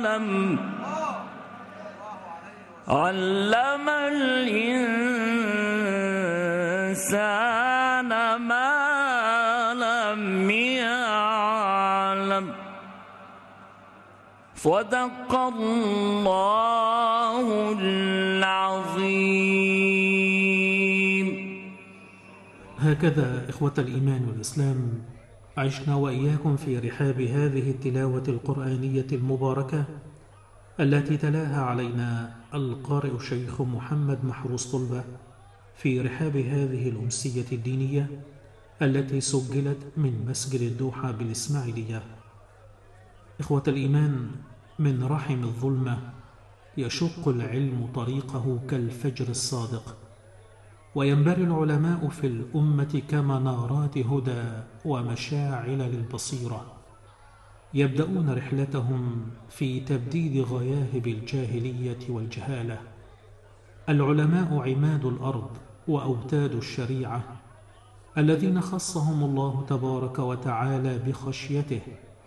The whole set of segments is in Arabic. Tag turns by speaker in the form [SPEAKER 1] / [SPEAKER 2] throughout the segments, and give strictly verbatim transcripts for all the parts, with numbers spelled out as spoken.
[SPEAKER 1] لم علم الإنسان ما لم يعلم. صدق الله العظيم.
[SPEAKER 2] هكذا إخوة الإيمان والإسلام عشنا وإياكم في رحاب هذه التلاوة القرآنية المباركة التي تلاها علينا القارئ الشيخ محمد محروس طلبة في رحاب هذه الأمسية الدينية التي سجلت من مسجد الدوحة بالإسماعيلية. إخوة الإيمان، من رحم الظلمة يشق العلم طريقه كالفجر الصادق، وينبري العلماء في الأمة كمنارات هدى ومشاعل للبصيرة، يبدأون رحلتهم في تبديد غياهب الجاهلية والجهالة. العلماء عماد الأرض وأوتاد الشريعة الذين خصهم الله تبارك وتعالى بخشيته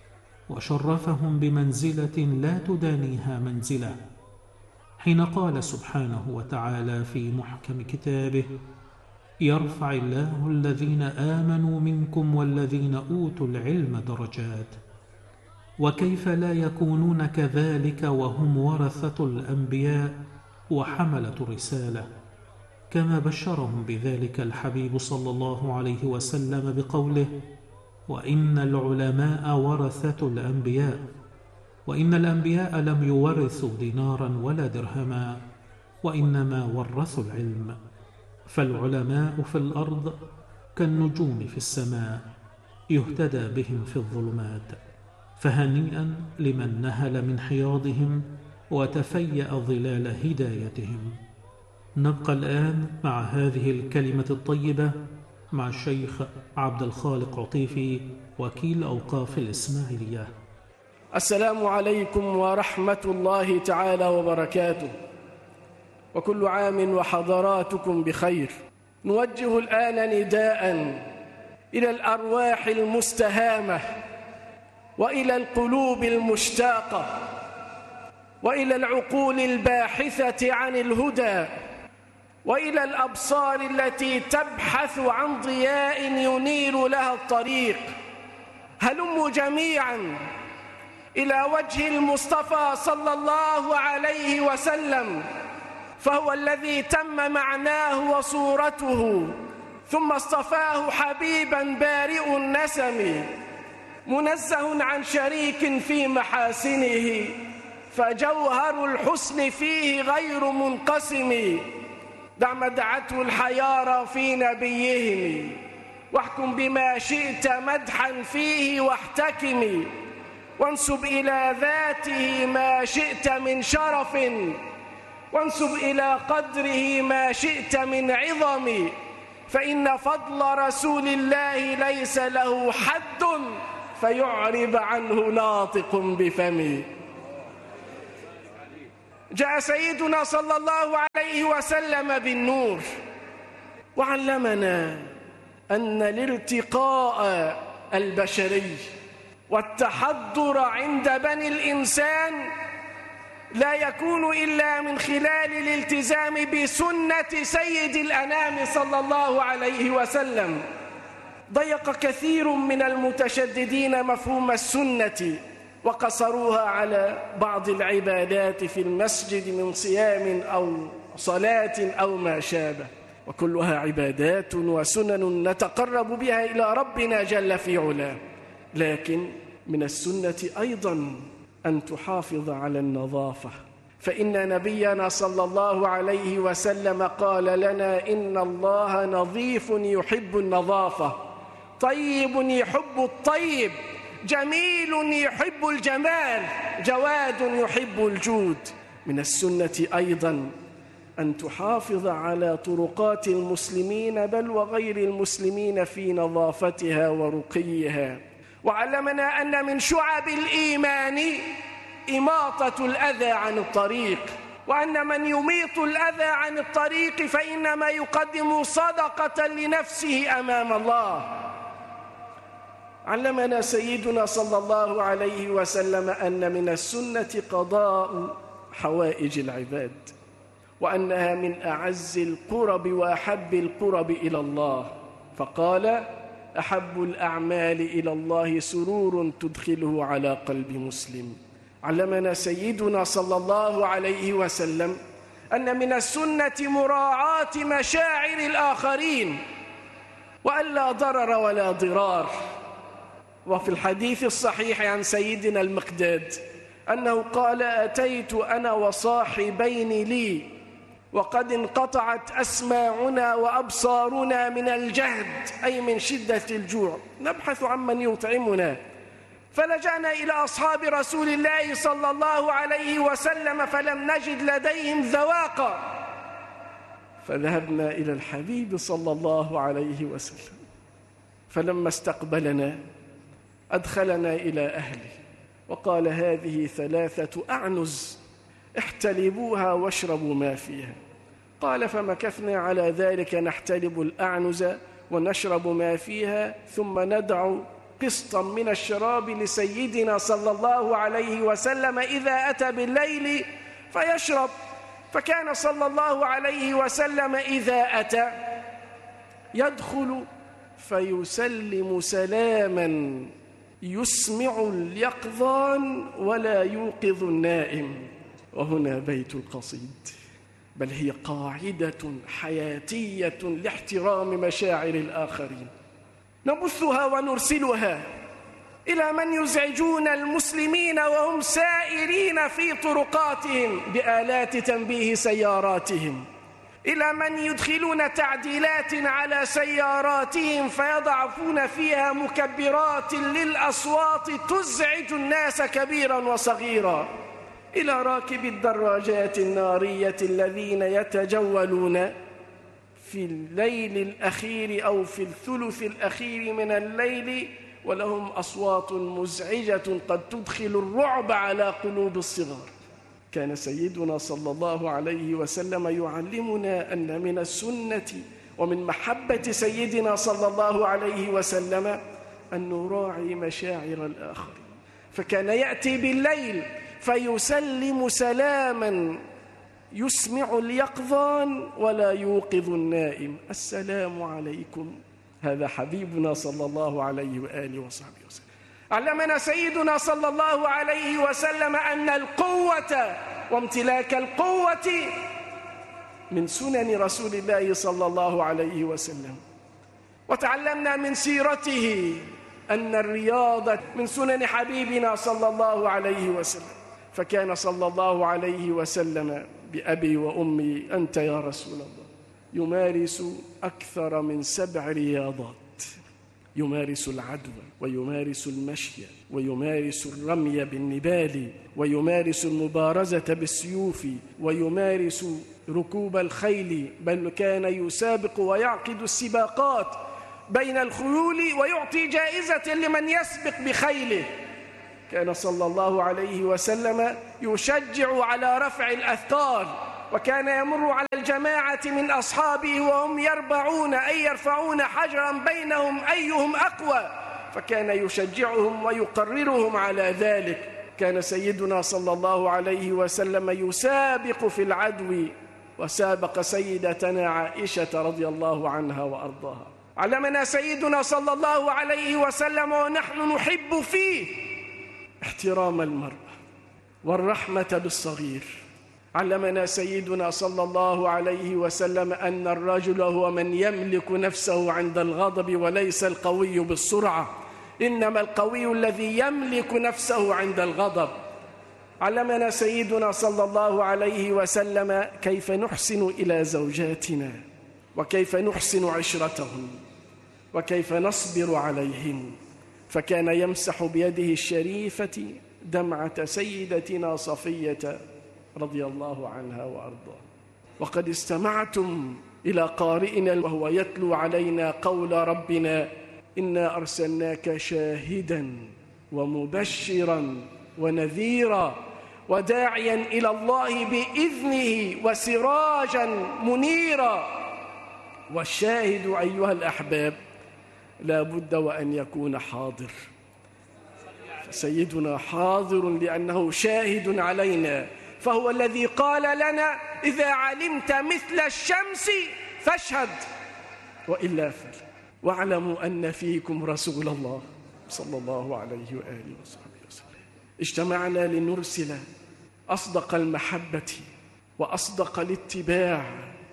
[SPEAKER 2] وشرفهم بمنزلة لا تدانيها منزلة، حين قال سبحانه وتعالى في محكم كتابه: يرفع الله الذين آمنوا منكم والذين أوتوا العلم درجات. وكيف لا يكونون كذلك وهم ورثة الأنبياء وحملة الرسالة، كما بشرهم بذلك الحبيب صلى الله عليه وسلم بقوله: وإن العلماء ورثة الأنبياء، وإن الأنبياء لم يورثوا دينارا ولا درهما، وإنما ورثوا العلم. فالعلماء في الأرض كالنجوم في السماء، يهتدى بهم في الظلمات. فهنيئا لمن نهل من حياضهم وتفيأ ظلال هدايتهم. نبقى الآن مع هذه الكلمة الطيبة مع الشيخ عبد الخالق عطيفي وكيل أوقاف الإسماعيلية.
[SPEAKER 3] السلام عليكم ورحمة الله تعالى وبركاته، وكل عام وحضراتكم بخير. نوجه الآن نداء إلى الأرواح المستهامة، وإلى القلوب المشتاقة، وإلى العقول الباحثة عن الهدى، وإلى الأبصار التي تبحث عن ضياء ينير لها الطريق. هلموا جميعا إلى وجه المصطفى صلى الله عليه وسلم، فهو الذي تم معناه وصورته، ثم اصطفاه حبيبا بارئ النسم، منزه عن شريك في محاسنه، فجوهر الحسن فيه غير منقسم. دع ما دعته الحيارى في نبيهم، واحكم بما شئت مدحا فيه واحتكم، وانسب إلى ذاته ما شئت من شرف، وانسب إلى قدره ما شئت من عظم، فإن فضل رسول الله ليس له حد، فيعرب عنه ناطق بفمه. جاء سيدنا صلى الله عليه وسلم بالنور، وعلمنا أن الارتقاء البشري والتحضر عند بني الإنسان لا يكون إلا من خلال الالتزام بسنة سيد الأنام صلى الله عليه وسلم. ضيق كثير من المتشددين مفهوم السنة وقصروها على بعض العبادات في المسجد من صيام أو صلاة أو ما شابه، وكلها عبادات وسنن نتقرب بها إلى ربنا جل في علاه. لكن من السنة أيضا أن تحافظ على النظافة، فإن نبينا صلى الله عليه وسلم قال لنا: إن الله نظيف يحب النظافة، طيب يحب الطيب، جميل يحب الجمال، جواد يحب الجود. من السنة أيضا أن تحافظ على طرقات المسلمين بل وغير المسلمين في نظافتها ورقيها. وعلمنا أن من شعب الإيمان إماطة الأذى عن الطريق، وأن من يميط الأذى عن الطريق فإنما يقدم صدقة لنفسه أمام الله. علمنا سيدنا صلى الله عليه وسلم أن من السنة قضاء حوائج العباد، وأنها من أعز القرب وأحب القرب إلى الله، فقال: أحب الأعمال إلى الله سرور تدخله على قلب مسلم. علمنا سيدنا صلى الله عليه وسلم أن من السنة مراعاة مشاعر الآخرين، وأن لا ضرر ولا ضرار. وفي الحديث الصحيح عن سيدنا المقداد أنه قال: أتيت أنا وصاحبين لي وقد انقطعت أسماعنا وأبصارنا من الجهد، أي من شدة الجوع، نبحث عن من يطعمنا، فلجأنا إلى أصحاب رسول الله صلى الله عليه وسلم فلم نجد لديهم ذواقا، فذهبنا إلى الحبيب صلى الله عليه وسلم، فلما استقبلنا أدخلنا إلى أهله وقال: هذه ثلاثة أعنز احتلبوها واشربوا ما فيها. قال: فمكثنا على ذلك نحتلب الأعنز ونشرب ما فيها، ثم ندع قسطا من الشراب لسيدنا صلى الله عليه وسلم إذا أتى بالليل فيشرب. فكان صلى الله عليه وسلم إذا أتى يدخل فيسلم سلاما يسمع اليقظان ولا يوقظ النائم. وهنا بيت القصيد، بل هي قاعدة حياتية لاحترام مشاعر الآخرين، نبثها ونرسلها إلى من يزعجون المسلمين وهم سائرين في طرقاتهم بآلات تنبيه سياراتهم، إلى من يدخلون تعديلات على سياراتهم فيضعفون فيها مكبرات للأصوات تزعج الناس كبيرا وصغيرا، إلى راكب الدراجات النارية الذين يتجولون في الليل الأخير أو في الثلث الأخير من الليل ولهم أصوات مزعجة قد تدخل الرعب على قلوب الصغار. كان سيدنا صلى الله عليه وسلم يعلمنا أن من السنة ومن محبة سيدنا صلى الله عليه وسلم أن نراعي مشاعر الآخرين، فكان يأتي بالليل فيسلم سلاما يسمع اليقظان ولا يوقظ النائم: السلام عليكم. هذا حبيبنا صلى الله عليه وآله وصحبه وسلم. علمنا سيدنا صلى الله عليه وسلم أن القوة وامتلاك القوة من سنن رسول الله صلى الله عليه وسلم، وتعلمنا من سيرته أن الرياضة من سنن حبيبنا صلى الله عليه وسلم، فكان صلى الله عليه وسلم بأبي وأمي أنت يا رسول الله يمارس أكثر من سبع رياضات، يمارس العدوى ويمارس المشي ويمارس الرمي بالنبال ويمارس المبارزة بالسيوف ويمارس ركوب الخيل، بل كان يسابق ويعقد السباقات بين الخيول ويعطي جائزة لمن يسبق بخيله. كان صلى الله عليه وسلم يشجع على رفع الأثقال، وكان يمر على الجماعة من أصحابه وهم يربعون أي يرفعون حجرا بينهم أيهم أقوى، فكان يشجعهم ويقررهم على ذلك. كان سيدنا صلى الله عليه وسلم يسابق في العدو، وسابق سيدتنا عائشة رضي الله عنها وأرضاها. علمنا سيدنا صلى الله عليه وسلم ونحن نحب فيه احترام المرأة والرحمة بالصغير. علمنا سيدنا صلى الله عليه وسلم أن الرجل هو من يملك نفسه عند الغضب وليس القوي بالسرعة، إنما القوي الذي يملك نفسه عند الغضب. علمنا سيدنا صلى الله عليه وسلم كيف نحسن إلى زوجاتنا وكيف نحسن عشرتهن وكيف نصبر عليهن، فكان يمسح بيده الشريفة دمعة سيدتنا صفية رضي الله عنها وأرضاها. وقد استمعتم إلى قارئنا وهو يتلو علينا قول ربنا: إنا أرسلناك شاهدا ومبشرا ونذيرا وداعيا إلى الله بإذنه وسراجا منيرا. والشاهد أيها الأحباب لا بد وأن يكون حاضر. سيدنا حاضر لأنه شاهد علينا، فهو الذي قال لنا إذا علمت مثل الشمس فاشهد وإلا فلا. واعلموا أن فيكم رسول الله صلى الله عليه وآله وصحبه وسلم. اجتمعنا لنرسل أصدق المحبة وأصدق الاتباع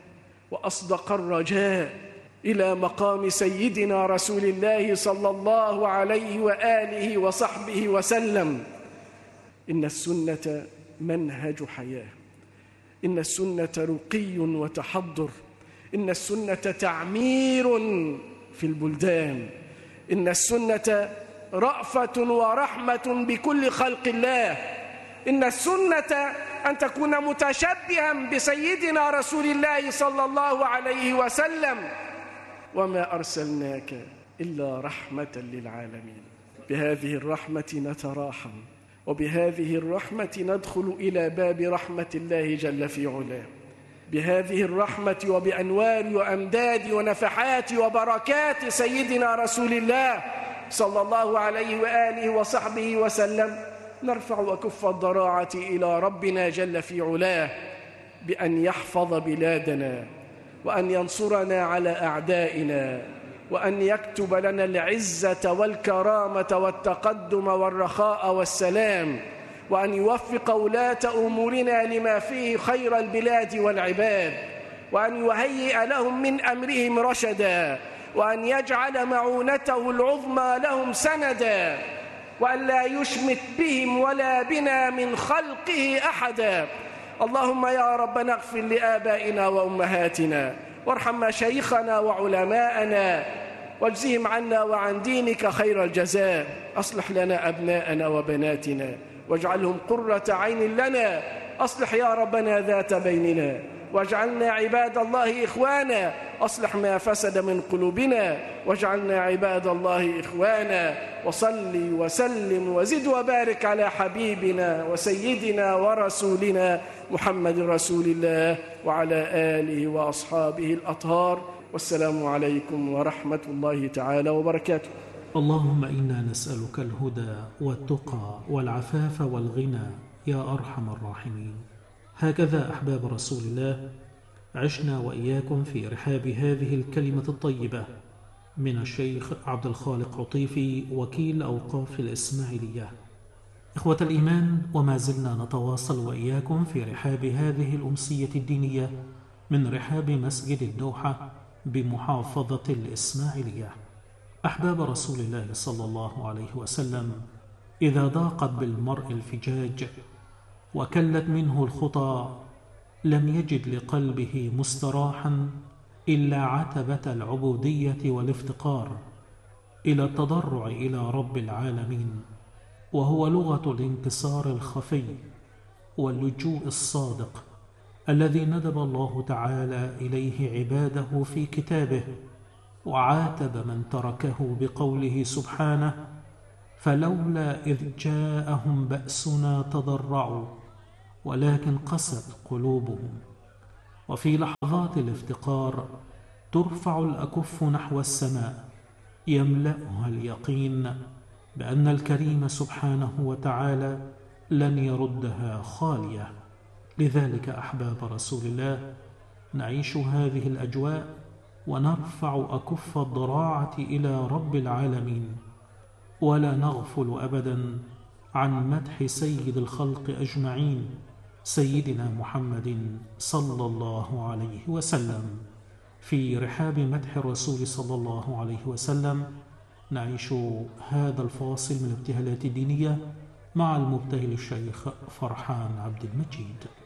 [SPEAKER 3] وأصدق الرجاء إلى مقام سيدنا رسول الله صلى الله عليه وآله وصحبه وسلم. إن السنة منهج حياة، إن السنة رقي وتحضر، إن السنة تعمير في البلدان، إن السنة رأفة ورحمة بكل خلق الله، إن السنة أن تكون متشبها بسيدنا رسول الله صلى الله عليه وسلم. وما أرسلناك إلا رحمة للعالمين. بهذه الرحمة نتراحم، وبهذه الرحمة ندخل إلى باب رحمة الله جل في علاه. بهذه الرحمة وبأنوار وأمداد ونفحات وبركات سيدنا رسول الله صلى الله عليه وآله وصحبه وسلم نرفع أكف الضراعة إلى ربنا جل في علاه بأن يحفظ بلادنا، وأن ينصرنا على أعدائنا، وأن يكتب لنا العزة والكرامة والتقدم والرخاء والسلام، وأن يوفق ولاة أمورنا لما فيه خير البلاد والعباد، وأن يهيئ لهم من أمرهم رشدا، وأن يجعل معونته العظمى لهم سندا، وأن لا يشمت بهم ولا بنا من خلقه أحدا. اللهم يا ربنا اغفر لآبائنا وأمهاتنا، وارحم مشايخنا وعلماءنا، واجزهم عنا وعن دينك خير الجزاء. أصلح لنا أبناءنا وبناتنا واجعلهم قرة عين لنا. أصلح يا ربنا ذات بيننا واجعلنا عباد الله إخوانا. أصلح ما فسد من قلوبنا واجعلنا عباد الله إخوانا. وصل وسلم وزد وبارك على حبيبنا وسيدنا ورسولنا محمد رسول الله وعلى آله وأصحابه الأطهار. والسلام عليكم ورحمة الله تعالى وبركاته.
[SPEAKER 2] اللهم إنا نسألك الهدى والتقى والعفاف والغنى يا أرحم الراحمين. هكذا أحباب رسول الله عشنا وإياكم في رحاب هذه الكلمة الطيبة من الشيخ عبد الخالق عطيفي وكيل أوقاف الإسماعيلية. إخوة الإيمان، وما زلنا نتواصل وإياكم في رحاب هذه الأمسية الدينية من رحاب مسجد الدوحة بمحافظة الإسماعيلية. أحباب رسول الله صلى الله عليه وسلم، إذا ضاقت بالمرء الفجاج وكلت منه الخطى لم يجد لقلبه مستراحا إلا عتبة العبودية والافتقار إلى التضرع إلى رب العالمين، وهو لغة الانكسار الخفي واللجوء الصادق الذي ندب الله تعالى إليه عباده في كتابه، وعاتب من تركه بقوله سبحانه: فلولا إذ جاءهم بأسنا تضرعوا ولكن قست قلوبهم. وفي لحظات الافتقار ترفع الأكف نحو السماء يملأها اليقين بأن الكريم سبحانه وتعالى لن يردها خالية. لذلك أحباب رسول الله نعيش هذه الأجواء ونرفع أكف الضراعة إلى رب العالمين، ولا نغفل أبدا عن مدح سيد الخلق أجمعين سيدنا محمد صلى الله عليه وسلم. في رحاب مدح الرسول صلى الله عليه وسلم نعيش هذا الفاصل من الابتهالات الدينية مع المبتهل الشيخ فرحان عبد المجيد.